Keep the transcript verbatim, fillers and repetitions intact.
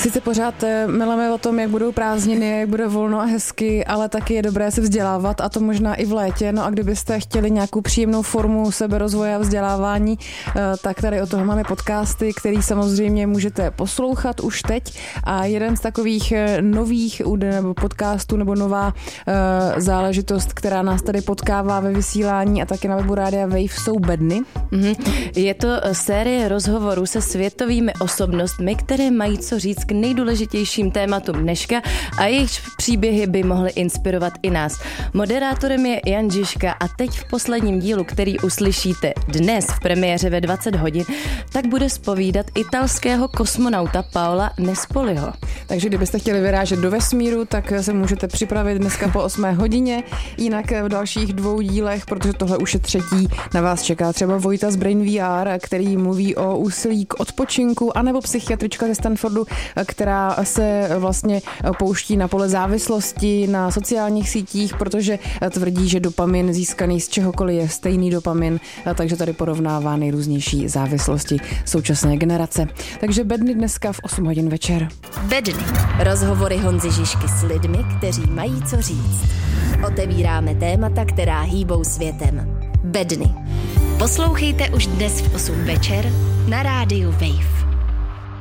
Sice pořád milujeme o tom, jak budou prázdniny, jak bude volno a hezky, ale taky je dobré se vzdělávat, a to možná i v létě. No a kdybyste chtěli nějakou příjemnou formu seberozvoje a vzdělávání, tak tady od toho máme podcasty, který samozřejmě můžete poslouchat už teď. A jeden z takových nových nebo podcastů nebo nová záležitost, která nás tady potkává ve vysílání a taky na webu Rádia Wave, jsou bedny. Mm-hmm. Je to série rozhovorů se světovými osobnostmi, které mají co říct k nejdůležitějším tématům dneška a jejich příběhy by mohly inspirovat i nás. Moderátorem je Jan Žižka a teď v posledním dílu, který uslyšíte dnes v premiéře ve dvacet hodin, tak bude zpovídat italského kosmonauta Paola Nespoliho. Takže kdybyste chtěli vyrážet do vesmíru, tak se můžete připravit dneska po osmé hodině, jinak v dalších dvou dílech, protože tohle už je třetí, na vás čeká třeba Vojta z Brain V R, který mluví o úsilí k odpočinku, anebo psychiatrička ze Stanfordu, která se vlastně pouští na pole závislosti na sociálních sítích, protože tvrdí, že dopamin získaný z čehokoliv je stejný dopamin, takže tady porovnává nejrůznější závislosti současné generace. Takže bedny dneska v osm hodin večer. Bedny. Rozhovory Honzy Žižky s lidmi, kteří mají co říct. Otevíráme témata, která hýbou světem. Bedny. Poslouchejte už dnes v osm večer na rádiu Wave.